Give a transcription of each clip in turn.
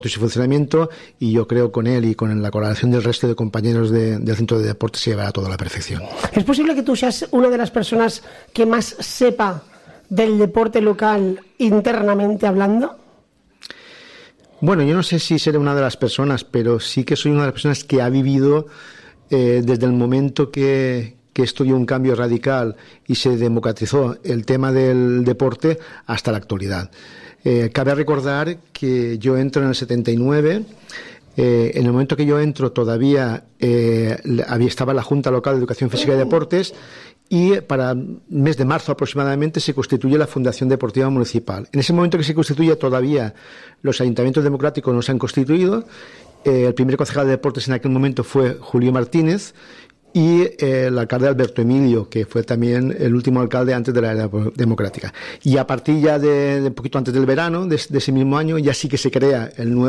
y su funcionamiento, y yo creo con él y con la colaboración del resto de compañeros del Centro de Deportes se llevará todo a la perfección. ¿Es posible que tú seas una de las personas que más sepa del deporte local internamente hablando? Bueno, yo no sé si seré una de las personas, pero sí que soy una de las personas que ha vivido desde el momento que estudió un cambio radical y se democratizó el tema del deporte hasta la actualidad. Cabe recordar que yo entro en el 79. En el momento que yo entro todavía estaba la Junta Local de Educación Física y Deportes, y para el mes de marzo aproximadamente se constituye la Fundación Deportiva Municipal. En ese momento que se constituye todavía los ayuntamientos democráticos no se han constituido. El primer concejal de deportes en aquel momento fue Julio Martínez, y el alcalde Alberto Emilio, que fue también el último alcalde antes de la era democrática. Y a partir ya de un poquito antes del verano de ese mismo año, ya sí que se crea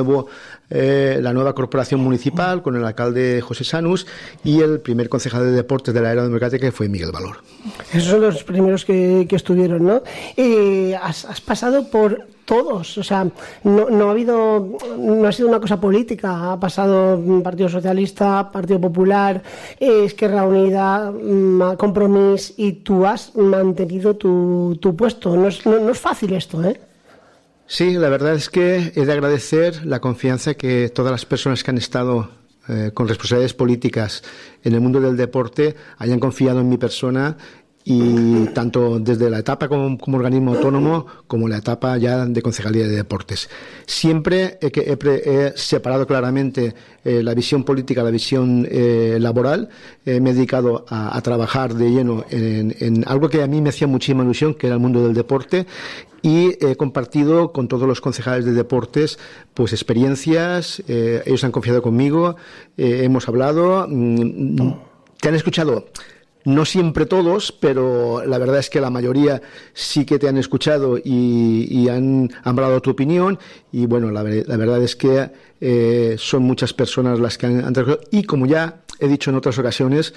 la nueva corporación municipal con el alcalde José Sanus y el primer concejal de deportes de la era democrática, que fue Miguel Valor. Esos son los primeros que estuvieron, ¿no? Has pasado por todos, o sea, no ha sido una cosa política, ha pasado Partido Socialista, Partido Popular, Esquerra Unida, Compromís, y tú has mantenido tu puesto. No es fácil esto, ¿eh? Sí, la verdad es que he de agradecer la confianza que todas las personas que han estado con responsabilidades políticas en el mundo del deporte hayan confiado en mi persona, y tanto desde la etapa como organismo autónomo como la etapa ya de concejalía de deportes. Siempre he separado claramente la visión política, la visión laboral. Me he dedicado a trabajar de lleno en algo que a mí me hacía muchísima ilusión, que era el mundo del deporte, y he compartido con todos los concejales de deportes pues experiencias. Ellos han confiado conmigo, hemos hablado, te han escuchado. No siempre todos, pero la verdad es que la mayoría sí que te han escuchado y han hablado tu opinión. Y bueno, la verdad es que son muchas personas las que han trabajado. Y como ya he dicho en otras ocasiones,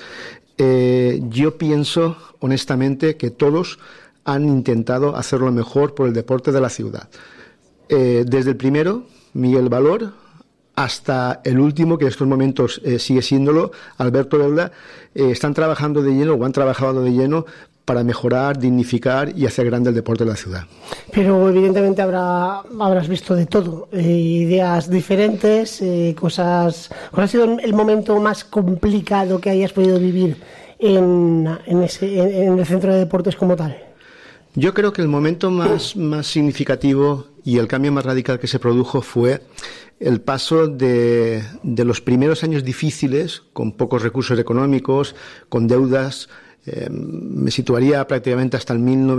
yo pienso honestamente que todos han intentado hacerlo mejor por el deporte de la ciudad. Desde el primero, Miguel Valor, hasta el último, que en estos momentos sigue siéndolo, Alberto Velda, están trabajando de lleno, o han trabajado de lleno, para mejorar, dignificar y hacer grande el deporte de la ciudad. Pero evidentemente habrás visto de todo, ideas diferentes, cosas. ¿Cuál ha sido el momento más complicado que hayas podido vivir en el centro de deportes como tal? Yo creo que el momento más significativo y el cambio más radical que se produjo fue el paso de los primeros años difíciles, con pocos recursos económicos, con deudas. Me situaría prácticamente hasta el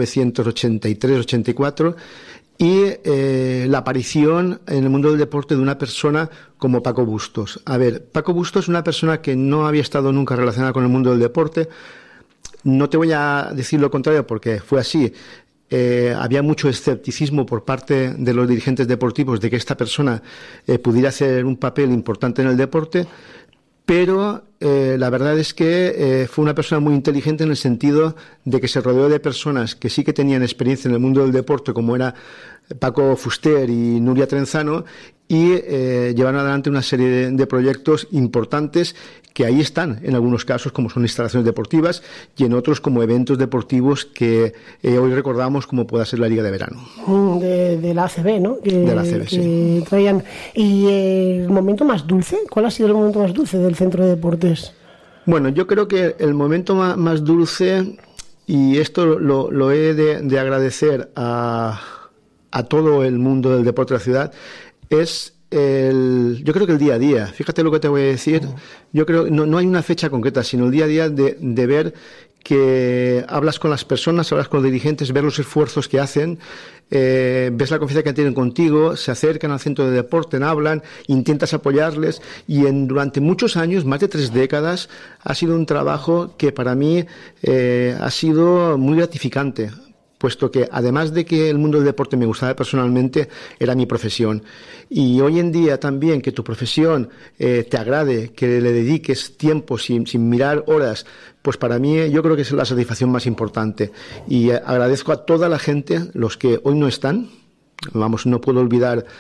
1983-84, y la aparición en el mundo del deporte de una persona como Paco Bustos. A ver, Paco Bustos es una persona que no había estado nunca relacionada con el mundo del deporte. No te voy a decir lo contrario, porque fue así. Había mucho escepticismo por parte de los dirigentes deportivos de que esta persona pudiera hacer un papel importante en el deporte, pero la verdad es que fue una persona muy inteligente, en el sentido de que se rodeó de personas que sí que tenían experiencia en el mundo del deporte, como era Paco Fuster y Nuria Trenzano, y llevaron adelante una serie de proyectos importantes que ahí están, en algunos casos como son instalaciones deportivas, y en otros como eventos deportivos que hoy recordamos, como pueda ser la Liga de Verano. De la ACB, ¿no? De la ACB, sí. Traían. ¿Y el momento más dulce? ¿Cuál ha sido el momento más dulce del centro de deportes? Bueno, yo creo que el momento más dulce, y esto lo he de agradecer a todo el mundo del deporte de la ciudad, es yo creo que el día a día. Fíjate lo que te voy a decir. Yo creo que no hay una fecha concreta, sino el día a día de ver que hablas con las personas, hablas con los dirigentes, ver los esfuerzos que hacen, ves la confianza que tienen contigo, se acercan al centro de deporte, hablan, intentas apoyarles, y durante muchos años, más de 3 décadas, ha sido un trabajo que para mí ha sido muy gratificante, puesto que además de que el mundo del deporte me gustaba personalmente, era mi profesión. Y hoy en día también, que tu profesión te agrade, que le dediques tiempo sin mirar horas, pues para mí yo creo que es la satisfacción más importante. Y agradezco a toda la gente, los que hoy no están. Vamos, no puedo olvidar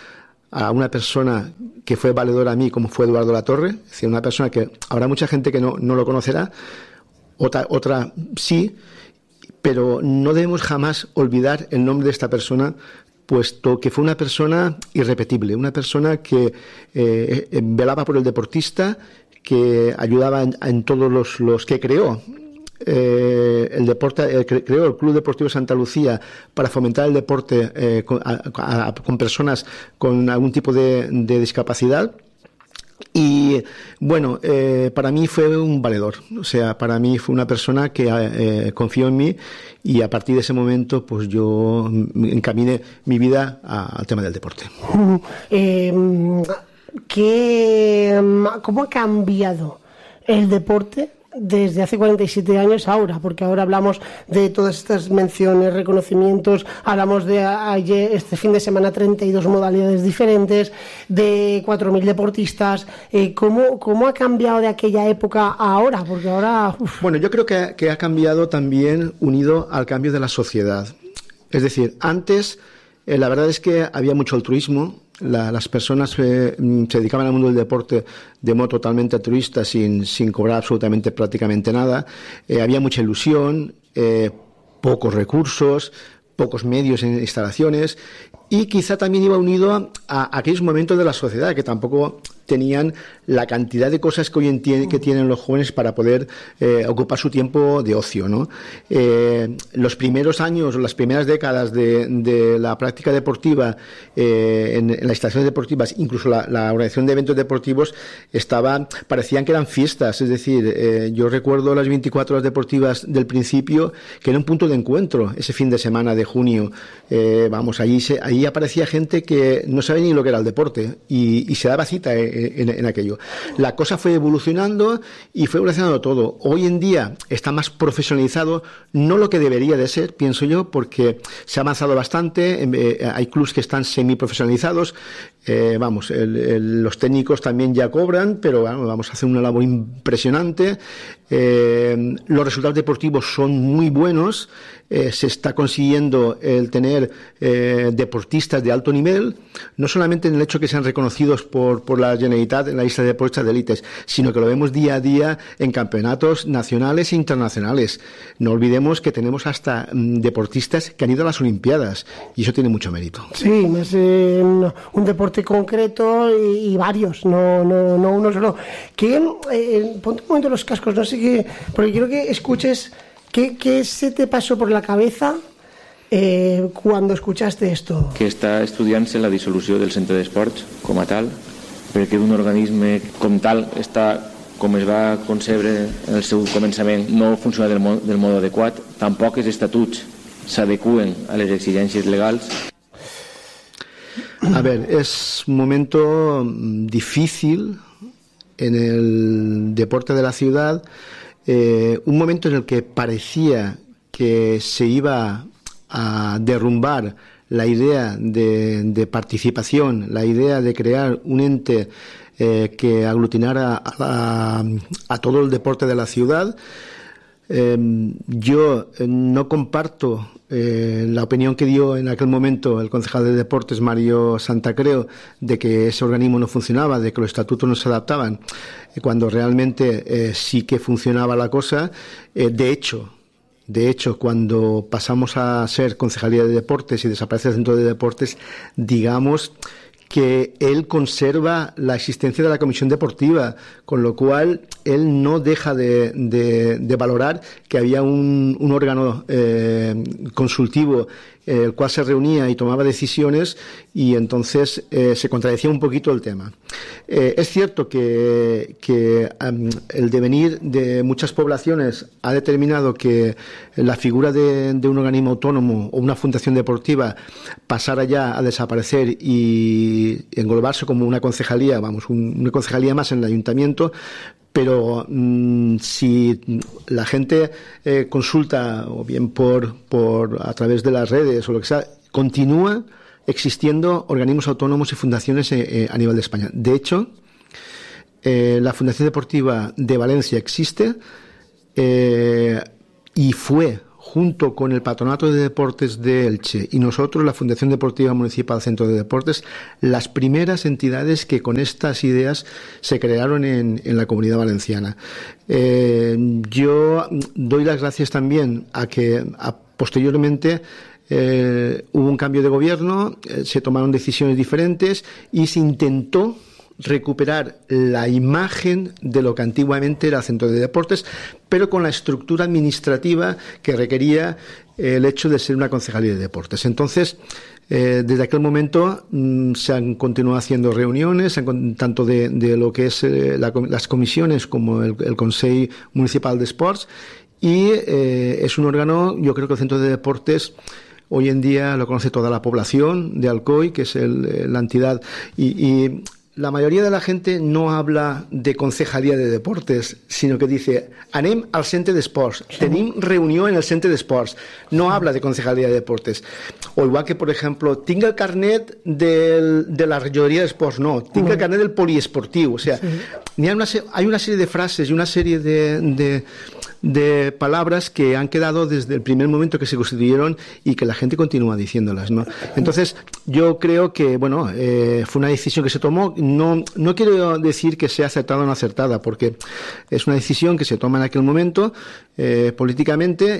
a una persona que fue valedora a mí, como fue Eduardo Latorre, es decir, una persona que habrá mucha gente que no lo conocerá, otra sí, pero no debemos jamás olvidar el nombre de esta persona, puesto que fue una persona irrepetible, una persona que velaba por el deportista, que ayudaba en todos los que creó. El deporte, creó el Club Deportivo Santa Lucía para fomentar el deporte con personas con algún tipo de discapacidad. Y bueno, para mí fue un valedor, o sea, para mí fue una persona que confió en mí, y a partir de ese momento pues yo encaminé mi vida al tema del deporte. ¿Cómo ha cambiado el deporte desde hace 47 años ahora? Porque ahora hablamos de todas estas menciones, reconocimientos, hablamos de ayer, este fin de semana 32 modalidades diferentes, de 4.000 deportistas. ¿Cómo ha cambiado de aquella época a ahora? Porque ahora... Bueno, yo creo que ha cambiado también unido al cambio de la sociedad. Es decir, antes la verdad es que había mucho altruismo. Las personas se dedicaban al mundo del deporte de modo totalmente altruista, sin cobrar absolutamente prácticamente nada. Había mucha ilusión, pocos recursos, pocos medios en instalaciones, y quizá también iba unido a aquellos momentos de la sociedad que tampoco tenían la cantidad de cosas que hoy en día que tienen los jóvenes para poder ocupar su tiempo de ocio, ¿no? Los primeros años, las primeras décadas de la práctica deportiva en las instalaciones deportivas, incluso la organización de eventos deportivos, parecían que eran fiestas. Es decir, yo recuerdo las 24 horas deportivas del principio, que era un punto de encuentro ese fin de semana de junio. Allí aparecía gente que no sabía ni lo que era el deporte, y se daba cita en aquello. La cosa fue evolucionando y fue evolucionando todo. Hoy en día está más profesionalizado, no lo que debería de ser, pienso yo, porque se ha avanzado bastante. Hay clubes que están semiprofesionalizados. Los técnicos también ya cobran, pero vamos a hacer una labor impresionante. Los resultados deportivos son muy buenos. Se está consiguiendo el tener deportistas de alto nivel, no solamente en el hecho que sean reconocidos por la Generalitat en la lista de deportistas de élites, sino que lo vemos día a día en campeonatos nacionales e internacionales. No olvidemos que tenemos hasta deportistas que han ido a las Olimpiadas, y eso tiene mucho mérito. Sí, es un deporte concreto y varios, no uno solo. Ponte un momento los cascos, no sé qué, porque quiero que escuches qué se te pasó por la cabeza cuando escuchaste esto. Que està estudiant-se la dissolució del centre d'esports com a tal, perquè un organisme com tal està, com es va concebre en el seu començament, no funciona del mode adequat. Tampoc els estatuts s'adequen a les exigències legals. A ver, es un momento difícil en el deporte de la ciudad, un momento en el que parecía que se iba a derrumbar la idea de participación, la idea de crear un ente que aglutinara a todo el deporte de la ciudad. Yo no comparto la opinión que dio en aquel momento el concejal de deportes, Mario Santacreo, de que ese organismo no funcionaba, de que los estatutos no se adaptaban, cuando realmente sí que funcionaba la cosa. De hecho, cuando pasamos a ser Concejalía de Deportes y desaparece el Centro de Deportes, digamos que él conserva la existencia de la comisión deportiva, con lo cual él no deja de valorar que había un órgano consultivo el cual se reunía y tomaba decisiones, y entonces se contradecía un poquito el tema. Es cierto que el devenir de muchas poblaciones ha determinado que la figura de un organismo autónomo o una fundación deportiva pasara ya a desaparecer y englobarse como una concejalía, una concejalía más en el ayuntamiento. Pero si la gente consulta, o bien a través de las redes o lo que sea, continúa existiendo organismos autónomos y fundaciones a nivel de España. De hecho, la Fundación Deportiva de Valencia existe y fue junto con el Patronato de Deportes de Elche y nosotros, la Fundación Deportiva Municipal Centro de Deportes, las primeras entidades que con estas ideas se crearon en la Comunidad Valenciana. Yo doy las gracias también a que posteriormente hubo un cambio de gobierno, se tomaron decisiones diferentes y se intentó recuperar la imagen de lo que antiguamente era el Centro de Deportes, pero con la estructura administrativa que requería el hecho de ser una concejalía de deportes. Entonces, desde aquel momento se han continuado haciendo reuniones, tanto de lo que es las comisiones como el Consell Municipal de Esports, y es un órgano, yo creo que el Centro de Deportes hoy en día lo conoce toda la población de Alcoi, que es la entidad, y la mayoría de la gente no habla de concejalía de deportes, sino que dice anem al centre d'esports, tenim reunió en el centre d'esports. No habla de concejalía de deportes. O igual que, por ejemplo, tinc el carnet de la regidoria d'esports, no, tinc el carnet del poliesportiu. O sea, hay una serie de frases y una serie de palabras que han quedado desde el primer momento que se constituyeron y que la gente continúa diciéndolas, ¿no? Entonces, yo creo que, bueno, fue una decisión que se tomó. No quiero decir que sea acertada o no acertada, porque es una decisión que se toma en aquel momento políticamente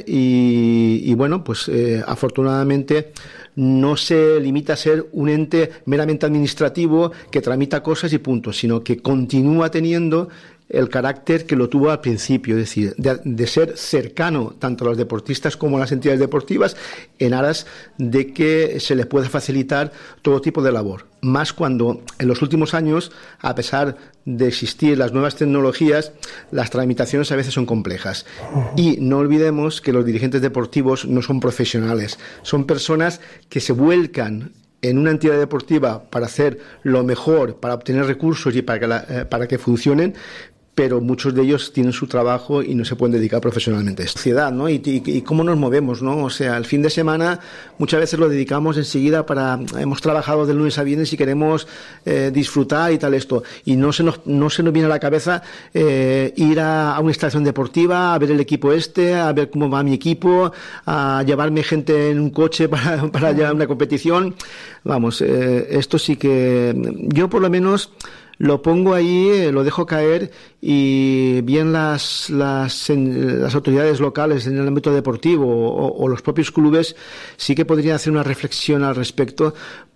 y bueno, pues afortunadamente no se limita a ser un ente meramente administrativo que tramita cosas y punto, sino que continúa teniendo el carácter que lo tuvo al principio, es decir, de ser cercano tanto a los deportistas como a las entidades deportivas en aras de que se les pueda facilitar todo tipo de labor. Más cuando en los últimos años, a pesar de existir las nuevas tecnologías, las tramitaciones a veces son complejas. Y no olvidemos que los dirigentes deportivos no son profesionales, son personas que se vuelcan en una entidad deportiva para hacer lo mejor, para obtener recursos y para que funcionen, pero muchos de ellos tienen su trabajo y no se pueden dedicar profesionalmente a esto. Sociedad, ¿no? Y cómo nos movemos, ¿no? O sea, el fin de semana muchas veces lo dedicamos enseguida hemos trabajado de lunes a viernes y queremos disfrutar y tal esto, y no se nos viene a la cabeza ir a una instalación deportiva, a ver el equipo a ver cómo va mi equipo, a llevarme gente en un coche para llevar una competición. Vamos, esto sí que yo por lo menos lo pongo ahí, lo dejo caer, y bien las autoridades locales en el ámbito deportivo o los propios clubes sí que podrían hacer una reflexión al respecto,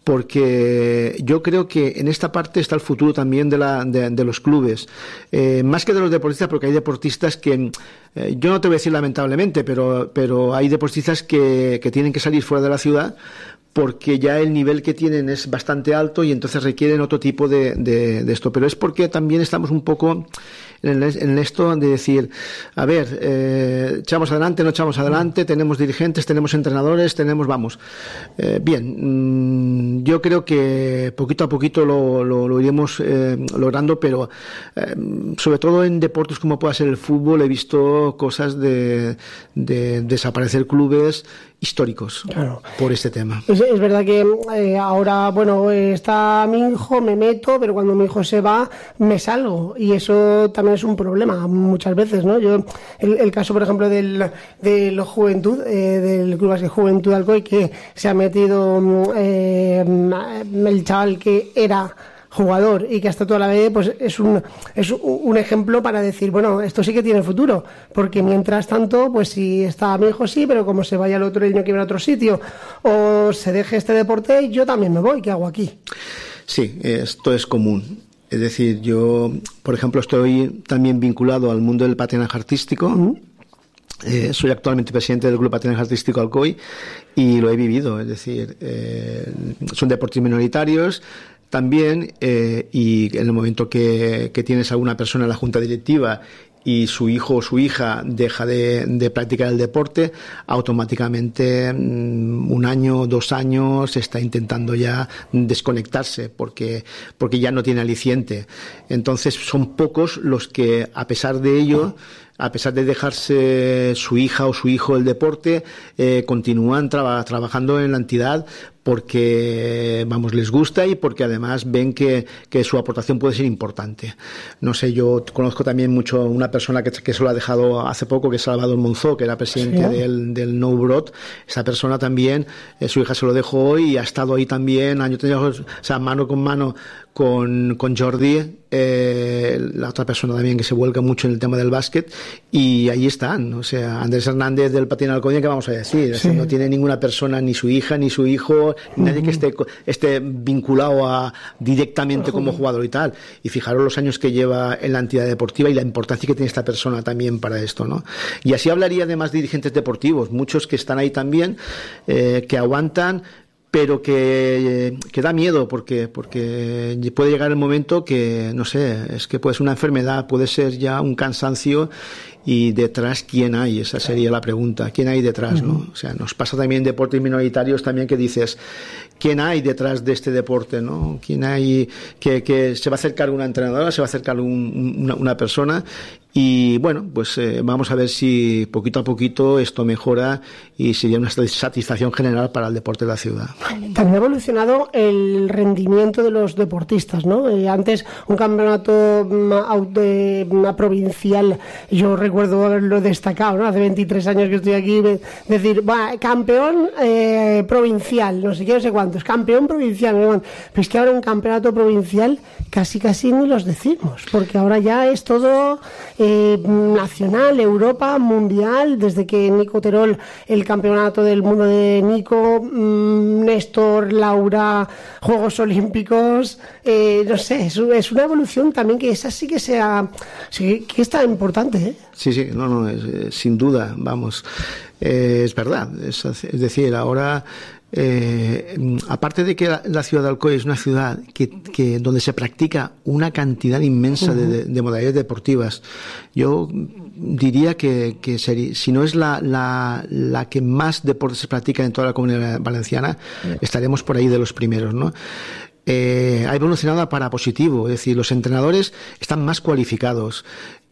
porque yo creo que en esta parte está el futuro también de los clubes, más que de los deportistas, porque hay deportistas que yo no te voy a decir lamentablemente, pero hay deportistas que tienen que salir fuera de la ciudad porque ya el nivel que tienen es bastante alto y entonces requieren otro tipo de esto. Pero es porque también estamos un poco en esto de decir, a ver, echamos adelante, no echamos adelante, tenemos dirigentes, tenemos entrenadores, vamos. Bien, yo creo que poquito a poquito lo iremos logrando, pero sobre todo en deportes como pueda ser el fútbol he visto cosas de desaparecer clubes históricos, claro, por este tema. Es verdad que ahora, bueno, está mi hijo, me meto, pero cuando mi hijo se va, me salgo, y eso también es un problema muchas veces, ¿no? Yo, el caso, por ejemplo, de la Juventud, del Club de Juventud Alcoi, que se ha metido el chaval que era jugador y que hasta toda la vida, pues es un ejemplo para decir, bueno, esto sí que tiene futuro, porque mientras tanto, pues si está mi hijo sí, pero como se vaya el otro niño que viene a otro sitio o se deje este deporte, yo también me voy, ¿qué hago aquí? Sí, esto es común. Es decir, yo, por ejemplo, estoy también vinculado al mundo del patinaje artístico. Soy actualmente presidente del Club Patinaje Artístico Alcoi y lo he vivido. Es decir, son deportes minoritarios también, y en el momento que tienes a alguna persona en la junta directiva y su hijo o su hija deja de practicar el deporte, automáticamente 1 año, 2 años está intentando ya desconectarse porque ya no tiene aliciente. Entonces son pocos los que, a pesar de ello, a pesar de dejarse su hija o su hijo el deporte, continúan trabajando en la entidad porque, vamos, les gusta y porque además ven que su aportación puede ser importante. No sé, yo conozco también mucho una persona que se lo ha dejado hace poco, que es Salvador Monzó, que era presidente del No Brot. Esa persona también, su hija se lo dejó hoy y ha estado ahí también, mano con mano con Jordi, la otra persona también que se vuelca mucho en el tema del básquet, y ahí están. O sea, Andrés Hernández del Patín Alcoyano, ¿qué vamos a decir? Sí. No tiene ninguna persona, ni su hija, ni su hijo, ni nadie que esté vinculado directamente como jugador y tal. Y fijaros los años que lleva en la entidad deportiva y la importancia que tiene esta persona también para esto, ¿no? Y así hablaría de más dirigentes deportivos, muchos que están ahí también, que aguantan, pero que da miedo porque puede llegar el momento que, no sé, es que puede ser una enfermedad, puede ser ya un cansancio, y detrás, ¿quién hay? Esa sería la pregunta. ¿Quién hay detrás, no? O sea, nos pasa también en deportes minoritarios también, que dices, ¿quién hay detrás de este deporte, no? ¿Quién hay que se va a acercar una entrenadora, se va a acercar una persona? Y bueno, pues vamos a ver si poquito a poquito esto mejora y sería una satisfacción general para el deporte de la ciudad. También ha evolucionado el rendimiento de los deportistas, ¿no? Antes un campeonato provincial, yo recuerdo haberlo destacado, ¿no? Hace 23 años que estoy aquí, decir, campeón provincial, no sé qué, no sé cuántos, campeón provincial, no sé cuántos. Pero es que ahora un campeonato provincial casi ni los decimos, porque ahora ya es todo nacional, Europa, mundial, desde que Nico Terol, el campeonato del mundo de Nico, Néstor, Laura, Juegos Olímpicos, no sé, es una evolución también que esa sí que que está importante, ¿eh? Sí, sin duda, vamos, es verdad, es decir, ahora aparte de que la ciudad de Alcoy es una ciudad que donde se practica una cantidad inmensa de modalidades deportivas, yo diría que sería, si no es la que más deportes se practica en toda la Comunidad Valenciana, estaremos por ahí de los primeros, ¿no? Ha evolucionado para positivo, es decir, los entrenadores están más cualificados.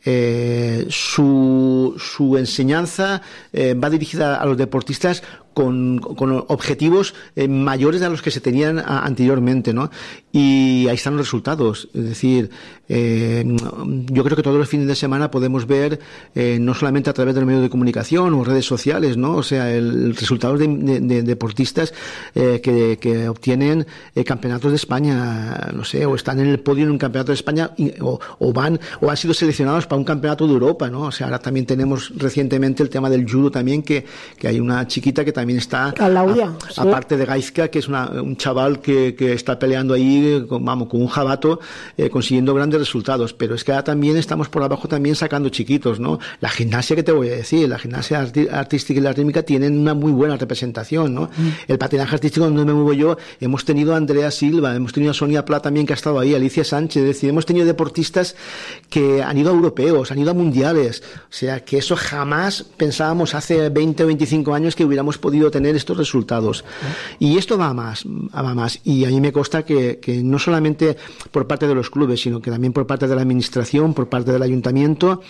Su enseñanza va dirigida a los deportistas con objetivos mayores a los que se tenían anteriormente, ¿no? Y ahí están los resultados. Es decir, yo creo que todos los fines de semana podemos ver, no solamente a través de los medios de comunicación o redes sociales, ¿no? O sea, el resultados de deportistas que obtienen campeonatos de España, no sé, o están en el podio en un campeonato de España o han sido seleccionados para un campeonato de Europa, ¿no? O sea, ahora también tenemos recientemente el tema del judo también, que hay una chiquita que también está, aparte de Gaizka, que es un chaval que está peleando ahí, con un jabato, consiguiendo grandes resultados, pero es que ahora también estamos por abajo también sacando chiquitos, ¿no? La gimnasia, ¿qué te voy a decir? La gimnasia artística y la rítmica tienen una muy buena representación, ¿no? El patinaje artístico, donde me muevo yo, hemos tenido a Andrea Silva, hemos tenido a Sonia Pla también, que ha estado ahí, Alicia Sánchez, es decir, hemos tenido deportistas que han ido a europeos, han ido a mundiales, o sea, que eso jamás pensábamos hace 20 o 25 años que hubiéramos podido tener estos resultados. Y esto va más, y a mí me consta que no solamente por parte de los clubes, sino que también por parte de la administración, por parte del ayuntamiento,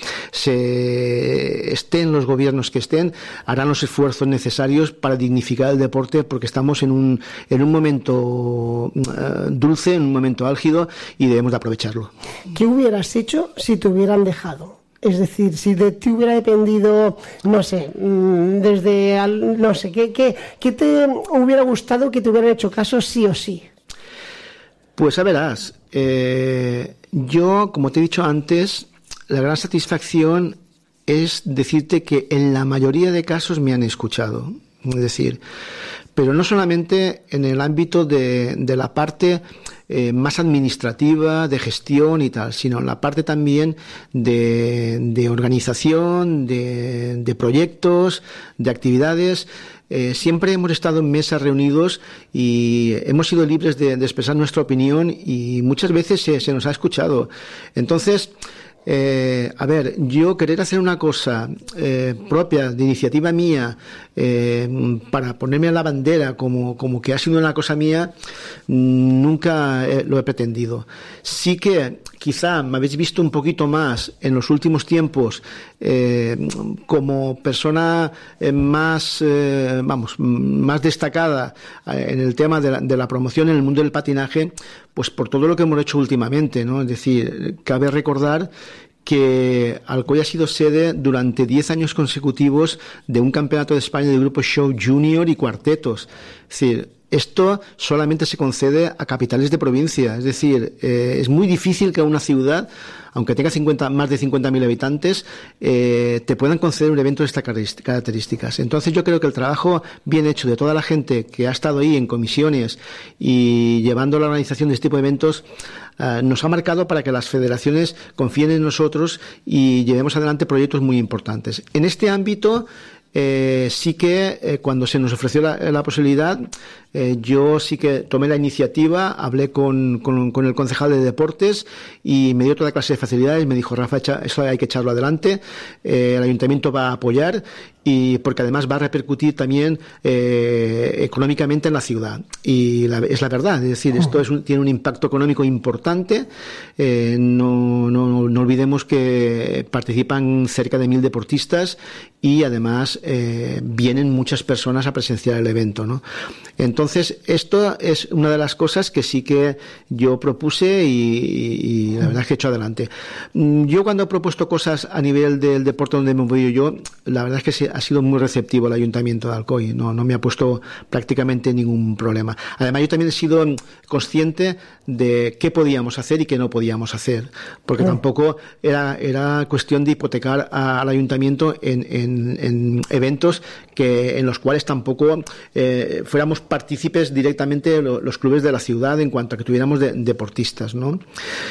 estén los gobiernos que estén, harán los esfuerzos necesarios para dignificar el deporte, porque estamos en un momento dulce, en un momento álgido, y debemos de aprovecharlo. ¿Qué hubieras hecho si te hubieran dejado? Es decir, si de ti hubiera dependido, no sé, no sé, ¿qué te hubiera gustado que te hubieran hecho caso sí o sí? Pues a verás, yo, como te he dicho antes, la gran satisfacción es decirte que en la mayoría de casos me han escuchado. Es decir, pero no solamente en el ámbito de la parte más administrativa, de gestión y tal, sino en la parte también de organización, de proyectos, de actividades. Siempre hemos estado en mesas reunidos y hemos sido libres de expresar nuestra opinión, y muchas veces se nos ha escuchado. Entonces, A ver, yo querer hacer una cosa propia, de iniciativa mía, para ponerme a la bandera como que ha sido una cosa mía, nunca lo he pretendido. Sí que quizá me habéis visto un poquito más en los últimos tiempos como persona más destacada en el tema de la promoción en el mundo del patinaje, pues por todo lo que hemos hecho últimamente, ¿no? Es decir, cabe recordar que Alcoy ha sido sede durante 10 años consecutivos de un campeonato de España de grupo show junior y cuartetos. Es decir, esto solamente se concede a capitales de provincia. Es decir, es muy difícil que una ciudad, aunque tenga más de 50.000 habitantes, te puedan conceder un evento de estas características. Entonces yo creo que el trabajo bien hecho de toda la gente que ha estado ahí en comisiones y llevando la organización de este tipo de eventos nos ha marcado para que las federaciones confíen en nosotros y llevemos adelante proyectos muy importantes. En este ámbito, sí que cuando se nos ofreció la posibilidad, yo sí que tomé la iniciativa, hablé con el concejal de deportes y me dio toda clase de facilidades. Me dijo: Rafa, eso hay que echarlo adelante, el ayuntamiento va a apoyar, y porque además va a repercutir también económicamente en la ciudad. Y es la verdad, es decir, esto tiene un impacto económico importante. No olvidemos que participan cerca de 1.000 deportistas y además vienen muchas personas a presenciar el evento, ¿no? Entonces, esto es una de las cosas que sí que yo propuse y la verdad es que he hecho adelante. Yo cuando he propuesto cosas a nivel del deporte donde me voy yo, la verdad es que ha sido muy receptivo el Ayuntamiento de Alcoy, no me ha puesto prácticamente ningún problema. Además, yo también he sido consciente de qué podíamos hacer y qué no podíamos hacer, porque tampoco era cuestión de hipotecar al Ayuntamiento en eventos en los cuales tampoco fuéramos partícipes directamente los clubes de la ciudad en cuanto a que tuviéramos deportistas, ¿no?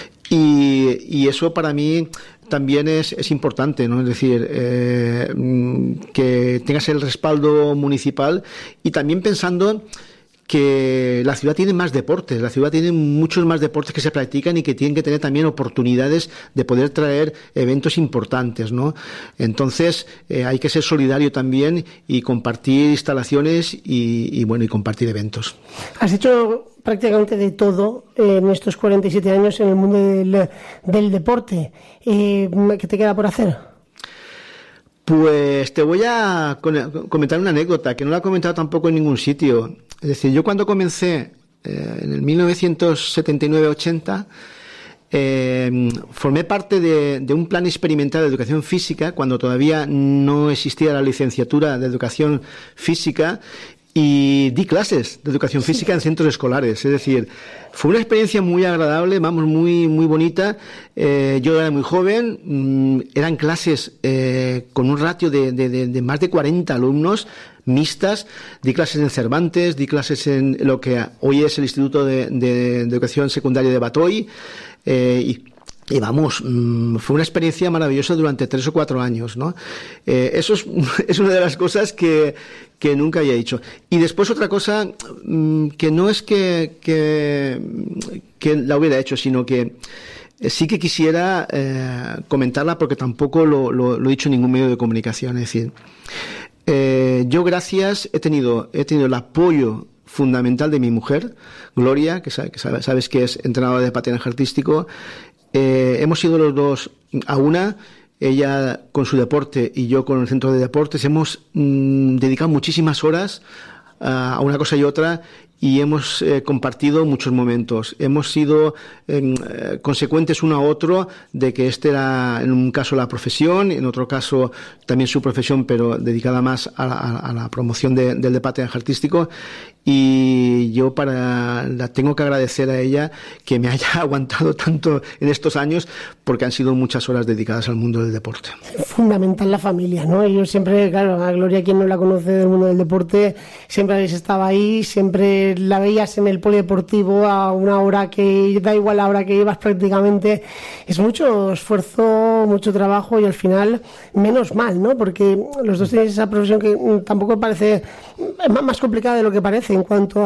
Y eso para mí también es importante, ¿no? Es decir, que tengas el respaldo municipal y también pensando que la ciudad tiene más deportes, la ciudad tiene muchos más deportes que se practican y que tienen que tener también oportunidades de poder traer eventos importantes, ¿no? Entonces, hay que ser solidario también y compartir instalaciones y compartir eventos. Has hecho prácticamente de todo en estos 47 años en el mundo del deporte. ¿Qué te queda por hacer? Pues te voy a comentar una anécdota que no la he comentado tampoco en ningún sitio. Es decir, yo cuando comencé en el 1979-80 formé parte de un plan experimental de educación física cuando todavía no existía la licenciatura de educación física, y di clases de educación física en centros escolares. Es decir, fue una experiencia muy agradable, muy muy bonita. Yo era muy joven, eran clases con un ratio de más de 40 alumnos, mixtas. Di clases en Cervantes, di clases en lo que hoy es el Instituto de Educación Secundaria de Batoy, y vamos, fue una experiencia maravillosa durante 3 o 4 años, ¿no? Eso es una de las cosas que nunca había dicho. Y después otra cosa, que no es que la hubiera hecho, sino que sí que quisiera comentarla, porque tampoco lo he dicho en ningún medio de comunicación. Es decir, yo he tenido el apoyo fundamental de mi mujer, Gloria, que sabes que es entrenadora de patinaje artístico. Hemos ido los dos a una, ella con su deporte y yo con el centro de deportes. Hemos dedicado muchísimas horas a una cosa y otra, y hemos compartido muchos momentos. Hemos sido consecuentes uno a otro de que este era, en un caso, la profesión, en otro caso también su profesión, pero dedicada más a la promoción del patinaje artístico. Y yo la tengo que agradecer a ella que me haya aguantado tanto en estos años, porque han sido muchas horas dedicadas al mundo del deporte. Fundamental la familia, ¿no? Yo siempre, claro, a Gloria, quien no la conoce del mundo del deporte, siempre habéis estado ahí, siempre la veías en el polideportivo a una hora que da igual la hora que ibas prácticamente. Es mucho esfuerzo, mucho trabajo, y al final menos mal, ¿no? Porque los dos tenéis esa profesión que tampoco parece, es más complicada de lo que parece en cuanto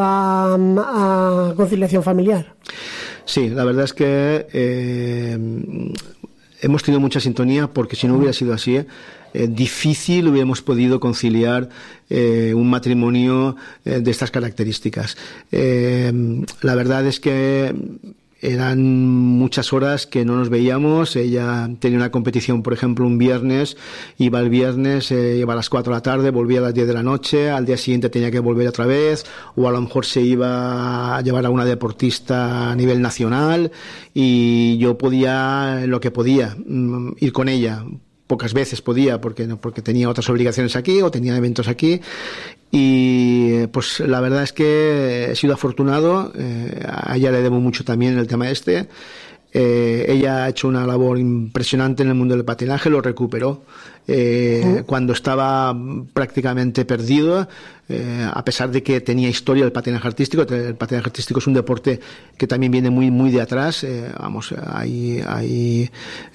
a conciliación familiar. Sí, la verdad es que hemos tenido mucha sintonía, porque si no hubiera sido así, difícil hubiéramos podido conciliar un matrimonio de estas características. La verdad es que eran muchas horas que no nos veíamos. Ella tenía una competición, por ejemplo, un viernes, iba el viernes, iba a las 4 de la tarde, volvía a las 10 de la noche, al día siguiente tenía que volver otra vez, o a lo mejor se iba a llevar a una deportista a nivel nacional, y yo podía, lo que podía, ir con ella. Pocas veces podía porque tenía otras obligaciones aquí o tenía eventos aquí, y pues la verdad es que he sido afortunado. A ella le debo mucho también el tema este. Ella ha hecho una labor impresionante en el mundo del patinaje, lo recuperó cuando estaba prácticamente perdido, a pesar de que tenía historia el patinaje artístico. El patinaje artístico es un deporte que también viene muy de atrás. Hay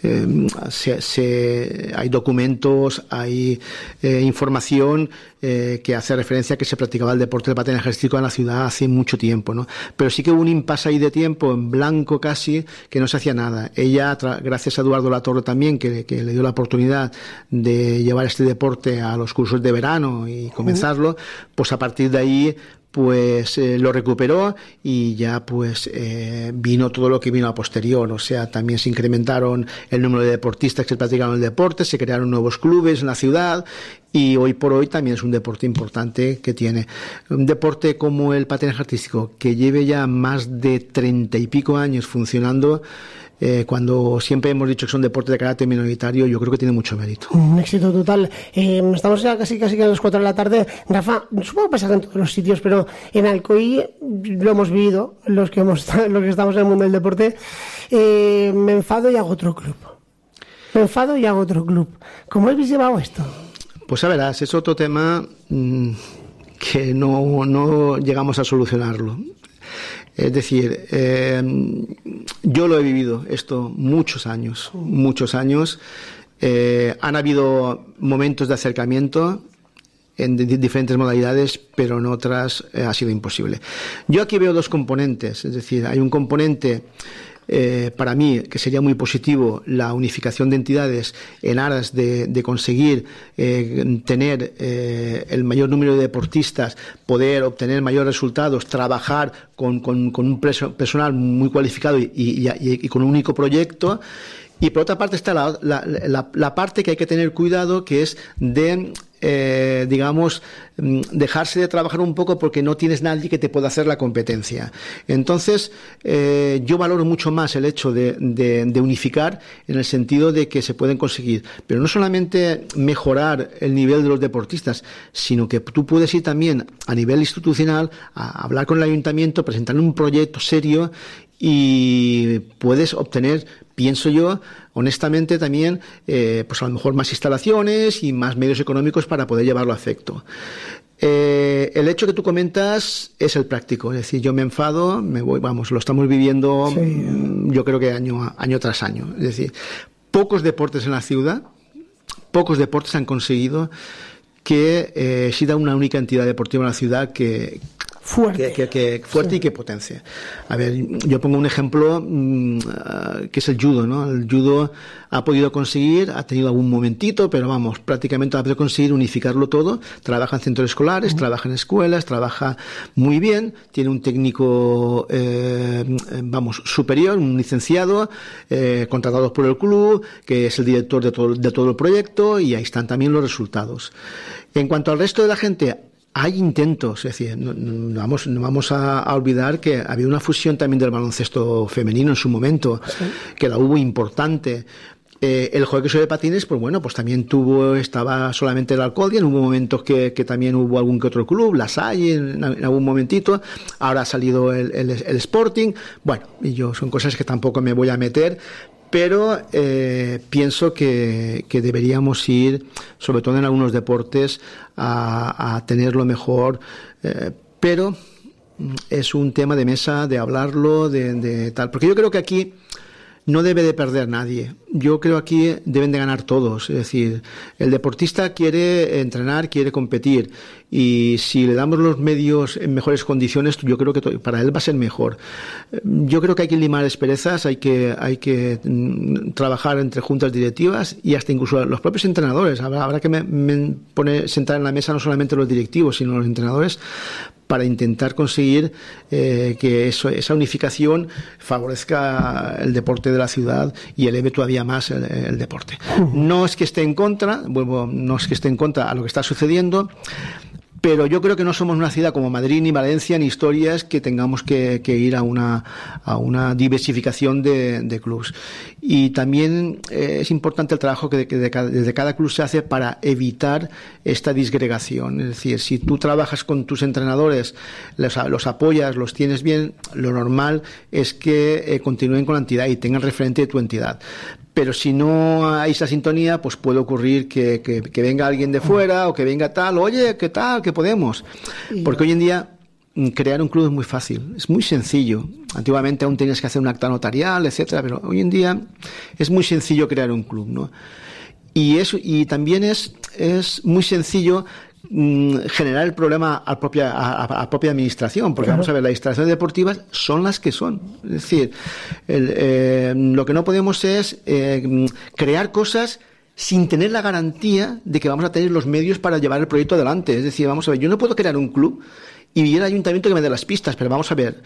documentos, hay información que hace referencia a que se practicaba el deporte del patinaje artístico en la ciudad hace mucho tiempo, ¿no? Pero sí que hubo un impasse ahí de tiempo, en blanco casi, que no se hacía nada. Ella, gracias a Eduardo Latorre también, que le dio la oportunidad de llevar este deporte a los cursos de verano y comenzarlo, pues a partir de ahí pues lo recuperó, y ya pues vino todo lo que vino a posterior. O sea, también se incrementaron el número de deportistas que practicaron el deporte, se crearon nuevos clubes en la ciudad, y hoy por hoy también es un deporte importante que tiene. Un deporte como el patinaje artístico, que lleve ya más de 30 y pico años funcionando, cuando siempre hemos dicho que son deportes de carácter minoritario, yo creo que tiene mucho mérito. Un éxito total. Estamos ya casi a las 4 de la tarde. Rafa, supongo que pasa en todos los sitios, pero en Alcoy lo hemos vivido, los que estamos en el mundo del deporte. Me enfado y hago otro club. ¿Cómo habéis llevado esto? Pues a verás, es otro tema que no llegamos a solucionarlo. Es decir, yo lo he vivido esto muchos años. Han habido momentos de acercamiento en diferentes modalidades, pero en otras ha sido imposible. Yo aquí veo dos componentes. Es decir, hay un componente para mí que sería muy positivo, la unificación de entidades en aras de conseguir tener el mayor número de deportistas, poder obtener mayores resultados, trabajar con un personal muy cualificado y con un único proyecto. Y por otra parte está la parte que hay que tener cuidado, que es de dejarse de trabajar un poco porque no tienes nadie que te pueda hacer la competencia. Entonces, yo valoro mucho más el hecho de unificar, en el sentido de que se pueden conseguir, pero no solamente mejorar el nivel de los deportistas, sino que tú puedes ir también a nivel institucional a hablar con el ayuntamiento, presentar un proyecto serio, y puedes obtener, pienso yo, honestamente también, pues a lo mejor más instalaciones y más medios económicos para poder llevarlo a efecto. El hecho que tú comentas es el práctico, es decir, yo me enfado, me voy, lo estamos viviendo, sí. Yo creo que año tras año. Es decir, pocos deportes en la ciudad, pocos deportes han conseguido que exista una única entidad deportiva en la ciudad que fuerte sí. Y que potencie. A ver, yo pongo un ejemplo que es el judo, ¿no? El judo ha podido conseguir, ha tenido algún momentito, pero prácticamente ha podido conseguir unificarlo todo. Trabaja en centros escolares, trabaja en escuelas, trabaja muy bien, tiene un técnico superior, un licenciado, contratado por el club, que es el director de todo el proyecto, y ahí están también los resultados. En cuanto al resto de la gente, hay intentos, es decir, no vamos a olvidar que había una fusión también del baloncesto femenino en su momento, sí. Que la hubo importante. El hockey sobre patines, pues bueno, pues también estaba solamente el Alcodia, hubo momentos que también hubo algún que otro club, la Salle en algún momentito, ahora ha salido el Sporting, bueno, y son cosas que tampoco me voy a meter, pero pienso que deberíamos ir, sobre todo en algunos deportes, a tenerlo mejor, pero es un tema de mesa, de hablarlo, de tal, porque yo creo que aquí no debe de perder nadie. Yo creo aquí deben de ganar todos. Es decir, el deportista quiere entrenar, quiere competir, y si le damos los medios en mejores condiciones, yo creo que para él va a ser mejor. Yo creo que hay que limar asperezas, hay que trabajar entre juntas directivas y hasta incluso los propios entrenadores. Habrá que sentar en la mesa no solamente los directivos, sino los entrenadores, para intentar conseguir que esa unificación favorezca el deporte de la ciudad y eleve todavía más el deporte. No es que esté en contra, no es que esté en contra a lo que está sucediendo, pero yo creo que no somos una ciudad como Madrid, ni Valencia, ni Historias, que tengamos que ir a una diversificación de clubes. Y también es importante el trabajo que desde cada club se hace para evitar esta disgregación. Es decir, si tú trabajas con tus entrenadores, los apoyas, los tienes bien, lo normal es que continúen con la entidad y tengan referente de tu entidad. Pero si no hay esa sintonía, pues puede ocurrir que venga alguien de fuera o que venga tal, oye, ¿qué tal? ¿Qué podemos? Porque hoy en día crear un club es muy fácil, es muy sencillo. Antiguamente aún tenías que hacer un acta notarial, etcétera, pero hoy en día es muy sencillo crear un club, ¿no? Y también es muy sencillo generar el problema a propia administración, porque vamos a ver, las instalaciones deportivas son las que son. Es decir, lo que no podemos es crear cosas sin tener la garantía de que vamos a tener los medios para llevar el proyecto adelante. Es decir, vamos a ver, yo no puedo crear un club y el ayuntamiento que me dé las pistas, pero vamos a ver,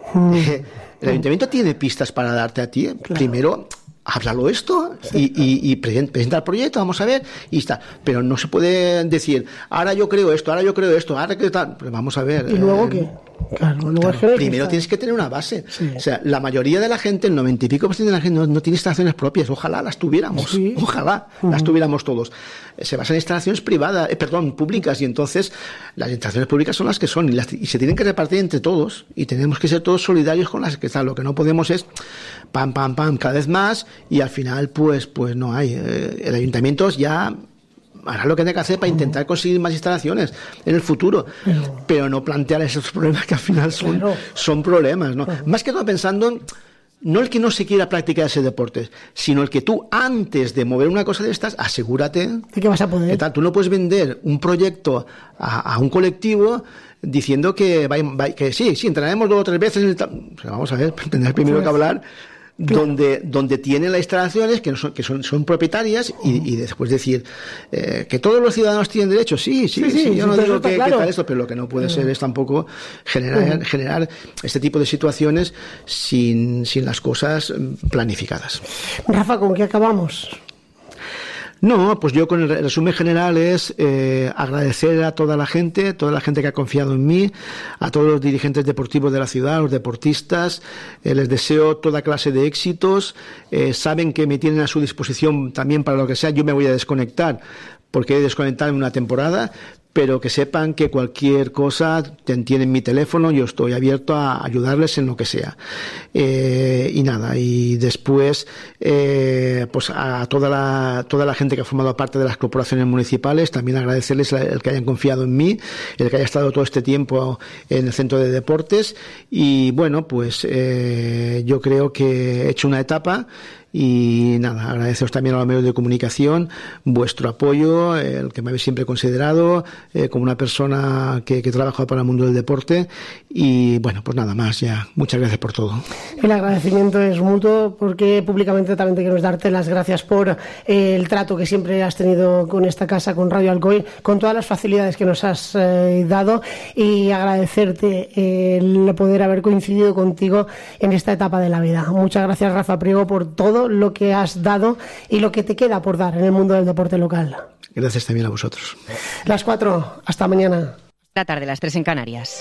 el ayuntamiento tiene pistas para darte a ti. Claro. Primero, háblalo esto y presenta el proyecto, vamos a ver, y está. Pero no se puede decir, ahora yo creo esto, ahora que tal. Pero vamos a ver. ¿Y luego qué? Claro, primero tienes que tener una base. Sí. O sea, la mayoría de la gente, el 90% de la gente no tiene instalaciones propias. Ojalá las tuviéramos. Sí. Ojalá las tuviéramos todos. Se basan en instalaciones públicas, y entonces las instalaciones públicas son las que son y se tienen que repartir entre todos, y tenemos que ser todos solidarios con las que están. Lo que no podemos es pam, cada vez más, y al final pues no hay. El ayuntamiento ya hará lo que tenga que hacer para intentar conseguir más instalaciones en el futuro, pero no plantear esos problemas que al final son problemas, ¿no? Más que todo pensando, no el que no se quiera practicar ese deporte, sino el que tú, antes de mover una cosa de estas, asegúrate de que vas a poder. Tú no puedes vender un proyecto a un colectivo diciendo que sí, entrenaremos 2 o 3 veces. O sea, vamos a ver, tendrás primero que hablar. Claro. Donde tienen las instalaciones que son propietarias, y después decir que todos los ciudadanos tienen derecho. Sí, yo no digo que tal esto, pero lo que no puede ser es tampoco generar este tipo de situaciones sin las cosas planificadas. Rafa, ¿con qué acabamos? No, pues yo con el resumen general es agradecer a toda la gente que ha confiado en mí, a todos los dirigentes deportivos de la ciudad, los deportistas, les deseo toda clase de éxitos. Saben que me tienen a su disposición también para lo que sea. Yo me voy a desconectar porque he de desconectarme una temporada, pero que sepan que cualquier cosa tienen mi teléfono, yo estoy abierto a ayudarles en lo que sea. Y después pues a toda la gente que ha formado parte de las corporaciones municipales, también agradecerles el que hayan confiado en mí, el que haya estado todo este tiempo en el centro de deportes, y bueno, pues yo creo que he hecho una etapa. Y nada, agradeceros también a los medios de comunicación vuestro apoyo, el que me habéis siempre considerado como una persona que trabaja para el mundo del deporte. Y bueno, pues nada más, ya. Muchas gracias por todo. El agradecimiento es mutuo, porque públicamente también te quiero darte las gracias por el trato que siempre has tenido con esta casa, con Radio Alcoy, con todas las facilidades que nos has dado, y agradecerte el poder haber coincidido contigo en esta etapa de la vida. Muchas gracias, Rafa Priego, por todo lo que has dado y lo que te queda por dar en el mundo del deporte local. Gracias también a vosotros. Las 4, hasta mañana. La tarde, las 3 en Canarias.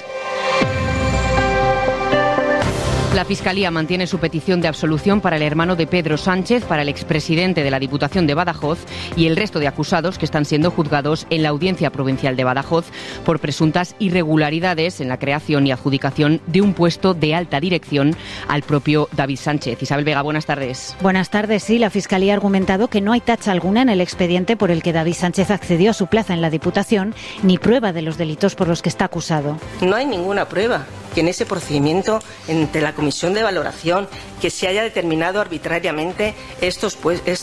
La Fiscalía mantiene su petición de absolución para el hermano de Pedro Sánchez, para el expresidente de la Diputación de Badajoz y el resto de acusados que están siendo juzgados en la Audiencia Provincial de Badajoz por presuntas irregularidades en la creación y adjudicación de un puesto de alta dirección al propio David Sánchez. Isabel Vega, buenas tardes. Buenas tardes. Sí, la Fiscalía ha argumentado que no hay tacha alguna en el expediente por el que David Sánchez accedió a su plaza en la Diputación, ni prueba de los delitos por los que está acusado. No hay ninguna prueba. que en ese procedimiento, entre la comisión de valoración, que se haya determinado arbitrariamente estos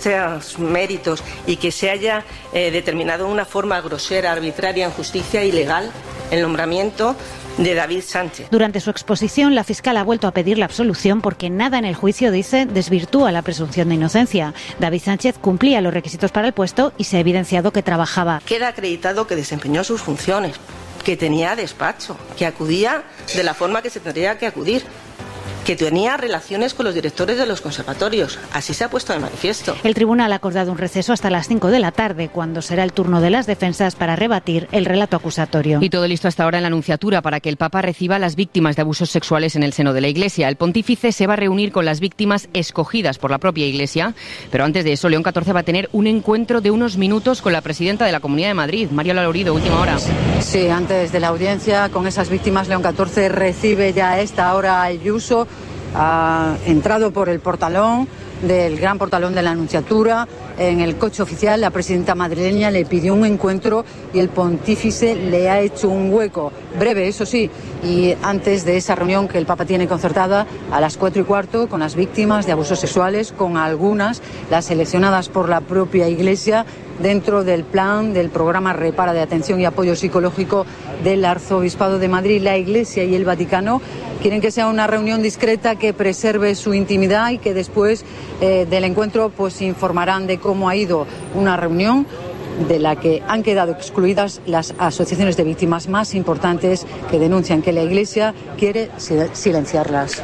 méritos y que se haya determinado de una forma grosera, arbitraria, injusticia e ilegal el nombramiento de David Sánchez. Durante su exposición, la fiscal ha vuelto a pedir la absolución porque nada en el juicio, dice, desvirtúa la presunción de inocencia. David Sánchez cumplía los requisitos para el puesto y se ha evidenciado que trabajaba. Queda acreditado que desempeñó sus funciones, que tenía despacho, que acudía de la forma que se tendría que acudir, que tenía relaciones con los directores de los conservatorios. Así se ha puesto de manifiesto. El tribunal ha acordado un receso hasta las 5 de la tarde, cuando será el turno de las defensas para rebatir el relato acusatorio. Y todo listo hasta ahora en la Anunciatura para que el Papa reciba a las víctimas de abusos sexuales en el seno de la Iglesia. El pontífice se va a reunir con las víctimas escogidas por la propia Iglesia, pero antes de eso, León XIV va a tener un encuentro de unos minutos con la presidenta de la Comunidad de Madrid, María Lorido, última hora. Sí, antes de la audiencia con esas víctimas, León XIV recibe ya a esta hora a Ayuso. Ha entrado por el portalón del gran portalón de la Anunciatura. En el coche oficial, la presidenta madrileña le pidió un encuentro y el pontífice le ha hecho un hueco, breve, eso sí, y antes de esa reunión que el Papa tiene concertada a las 4:15 con las víctimas de abusos sexuales, con algunas, las seleccionadas por la propia Iglesia, dentro del plan del programa Repara de atención y apoyo psicológico del Arzobispado de Madrid. La Iglesia y el Vaticano quieren que sea una reunión discreta que preserve su intimidad y que después del encuentro pues informarán de cómo ha ido una reunión de la que han quedado excluidas las asociaciones de víctimas más importantes que denuncian que la Iglesia quiere silenciarlas.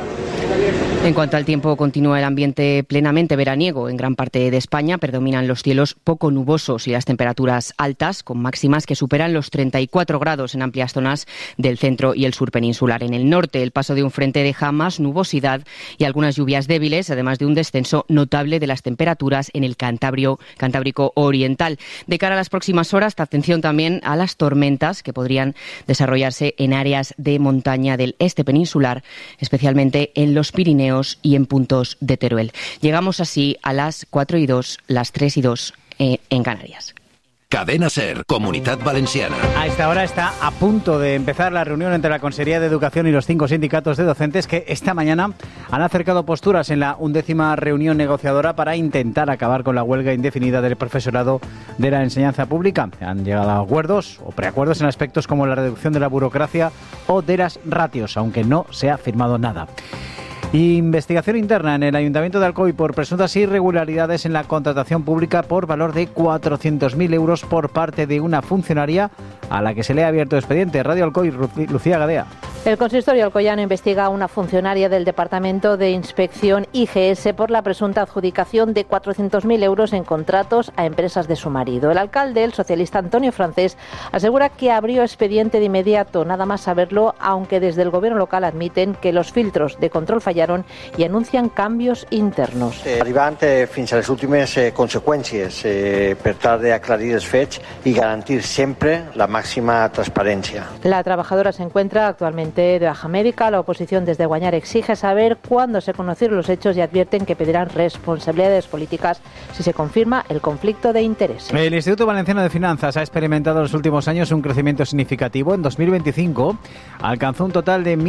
En cuanto al tiempo, continúa el ambiente plenamente veraniego en gran parte de España. Predominan los cielos poco nubosos y las temperaturas altas, con máximas que superan los 34 grados en amplias zonas del centro y el sur peninsular. En el norte, el paso de un frente deja más nubosidad y algunas lluvias débiles, además de un descenso notable de las temperaturas en el Cantábrico oriental. De cara a las próximas horas, atención también a las tormentas que podrían desarrollarse en áreas de montaña del este peninsular, especialmente en los Pirineos y en puntos de Teruel. Llegamos así a las 4:02, las 3:02 en Canarias. Cadena SER, Comunidad Valenciana. A esta hora está a punto de empezar la reunión entre la Consejería de Educación y los 5 sindicatos de docentes que esta mañana han acercado posturas en la 11ª reunión negociadora para intentar acabar con la huelga indefinida del profesorado de la enseñanza pública. Han llegado a acuerdos o preacuerdos en aspectos como la reducción de la burocracia o de las ratios, aunque no se ha firmado nada. Investigación interna en el Ayuntamiento de Alcoy por presuntas irregularidades en la contratación pública por valor de 400.000 euros por parte de una funcionaria a la que se le ha abierto expediente. Radio Alcoy, Lucía Gadea. El consistorio alcoyano investiga a una funcionaria del Departamento de Inspección IGS por la presunta adjudicación de 400.000 euros en contratos a empresas de su marido. El alcalde, el socialista Antonio Francés, asegura que abrió expediente de inmediato, nada más saberlo, aunque desde el gobierno local admiten que los filtros de control fallaron y anuncian cambios internos. Arribant fins a les últimes conseqüències per tal d'aclarir els fets i garantir sempre la màxima transparència. La trabajadora se encuentra actualmente de baja médica. La oposición desde Guañar exige saber cuándo se conocieron los hechos y advierten que pedirán responsabilidades políticas si se confirma el conflicto de intereses. El Instituto Valenciano de Finanzas ha experimentado en los últimos años un crecimiento significativo. En 2025 alcanzó un total de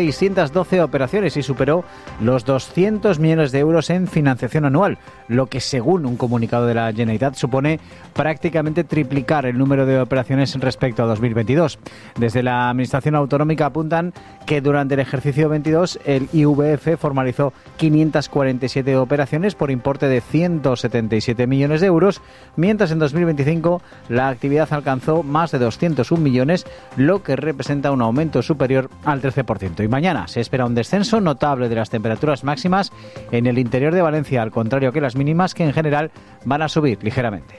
1.612 operaciones y superó los 200 millones de euros en financiación anual, lo que según un comunicado de la Generalitat supone prácticamente triplicar el número de operaciones respecto a 2022. Desde la Administración Autonómica apuntan que durante el ejercicio 22 el IVF formalizó 547 operaciones por importe de 177 millones de euros, mientras en 2025 la actividad alcanzó más de 201 millones, lo que representa un aumento superior al 13%. Y mañana se espera un descenso notable de las temperaturas máximas en el interior de Valencia, al contrario que las mínimas, que en general van a subir ligeramente.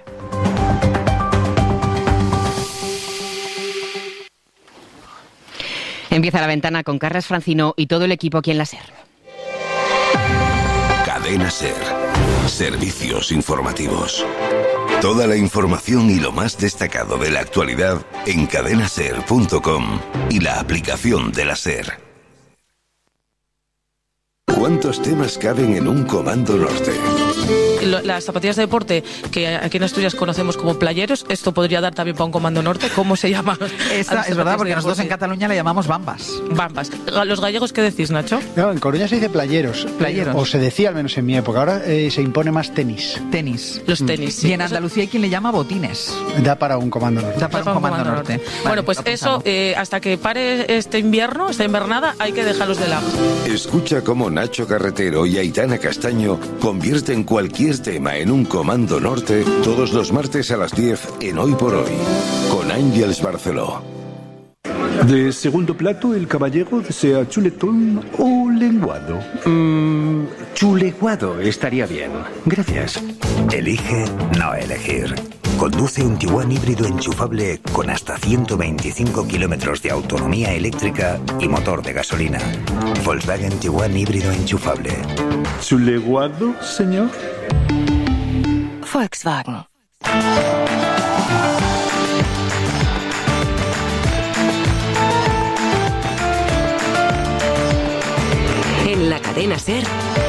Empieza La Ventana con Carles Francino y todo el equipo aquí en la SER. Cadena SER. Servicios informativos. Toda la información y lo más destacado de la actualidad en cadenaser.com y la aplicación de la SER. ¿Cuántos temas caben en un Comando Norte? las zapatillas de deporte, que aquí en Asturias conocemos como playeros, esto podría dar también para un Comando Norte. ¿Cómo se llama? Esta es verdad, porque nosotros en Cataluña le llamamos bambas. Bambas. ¿Los gallegos qué decís, Nacho? No, en Coruña se dice playeros. Playeros. O se decía, al menos en mi época. Ahora se impone más tenis. Tenis. Los tenis, sí. Y en Andalucía hay quien le llama botines. Da para un Comando Norte. Da para un Comando Norte. Vale, bueno, pues eso, hasta que pare esta invernada, hay que dejarlos de lado. Escucha cómo Nacho Carretero y Aitana Castaño convierten cualquier tema en un Comando Norte todos los martes a las 10 en Hoy por Hoy, con Ángeles Barceló. De segundo plato, el caballero desea chuletón o lenguado. Chuleguado estaría bien. Gracias. Elige no elegir. Conduce un Tiguan híbrido enchufable con hasta 125 kilómetros de autonomía eléctrica y motor de gasolina. Volkswagen Tiguan híbrido enchufable. ¿Chuleguado, señor? Volkswagen. En la cadena SER,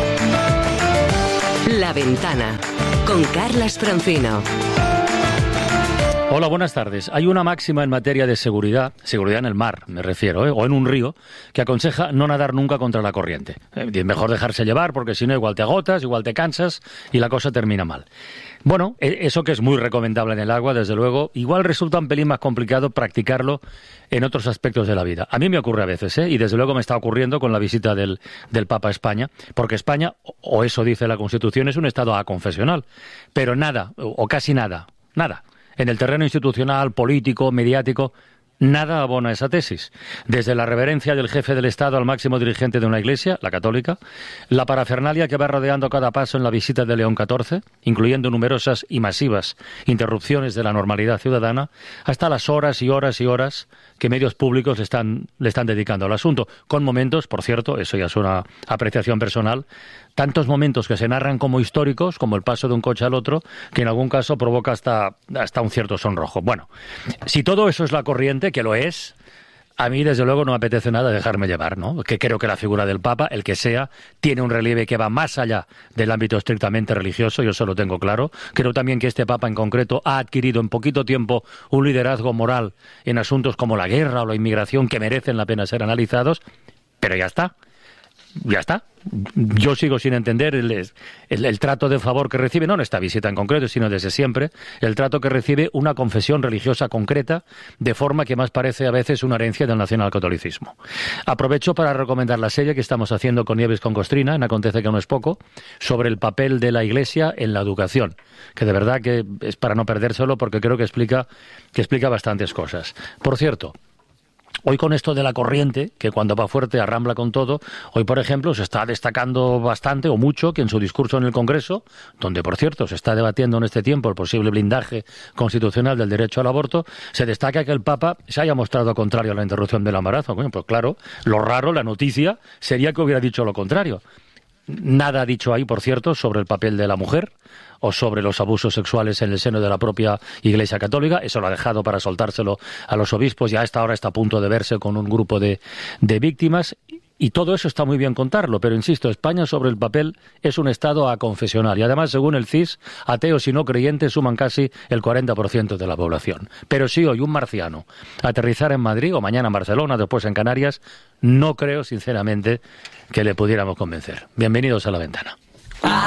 La Ventana, con Carlas Francino. Hola, buenas tardes. Hay una máxima en materia de seguridad en el mar, me refiero, o en un río, que aconseja no nadar nunca contra la corriente. Es mejor dejarse llevar, porque si no igual te agotas, igual te cansas y la cosa termina mal. Bueno, eso que es muy recomendable en el agua, desde luego, igual resulta un pelín más complicado practicarlo en otros aspectos de la vida. A mí me ocurre a veces, y desde luego me está ocurriendo con la visita del Papa a España, porque España, o eso dice la Constitución, es un Estado aconfesional, pero nada, o casi nada, en el terreno institucional, político, mediático, nada abona esa tesis. Desde la reverencia del jefe del Estado al máximo dirigente de una iglesia, la católica, la parafernalia que va rodeando cada paso en la visita de León XIV, incluyendo numerosas y masivas interrupciones de la normalidad ciudadana, hasta las horas y horas y horas que medios públicos le están dedicando al asunto, con momentos, por cierto, eso ya es una apreciación personal, tantos momentos que se narran como históricos, como el paso de un coche al otro, que en algún caso provoca hasta un cierto sonrojo. Bueno, si todo eso es la corriente, que lo es, a mí desde luego no me apetece nada dejarme llevar, ¿no? Que creo que la figura del Papa, el que sea, tiene un relieve que va más allá del ámbito estrictamente religioso, yo eso lo tengo claro. Creo también que este Papa en concreto ha adquirido en poquito tiempo un liderazgo moral en asuntos como la guerra o la inmigración que merecen la pena ser analizados, pero ya está. Yo sigo sin entender el trato de favor que recibe, no en esta visita en concreto, sino desde siempre, el trato que recibe una confesión religiosa concreta, de forma que más parece a veces una herencia del nacionalcatolicismo. Aprovecho para recomendar la serie que estamos haciendo con Nieves con Costrina, en Acontece que no es poco, sobre el papel de la Iglesia en la educación, que de verdad que es para no perdérselo, porque creo que explica bastantes cosas. Por cierto, hoy con esto de la corriente, que cuando va fuerte arrambla con todo, hoy por ejemplo se está destacando bastante o mucho que en su discurso en el Congreso, donde por cierto se está debatiendo en este tiempo el posible blindaje constitucional del derecho al aborto, se destaca que el Papa se haya mostrado contrario a la interrupción del embarazo. Bueno, pues claro, lo raro, la noticia, sería que hubiera dicho lo contrario. Nada ha dicho ahí, por cierto, sobre el papel de la mujer o sobre los abusos sexuales en el seno de la propia Iglesia Católica. Eso lo ha dejado para soltárselo a los obispos y a esta hora está a punto de verse con un grupo de víctimas. Y todo eso está muy bien contarlo, pero insisto, España sobre el papel es un Estado aconfesional y además, según el CIS, ateos y no creyentes suman casi el 40% de la población. Pero si hoy un marciano aterrizara en Madrid o mañana en Barcelona, después en Canarias, no creo sinceramente que le pudiéramos convencer. Bienvenidos a La Ventana.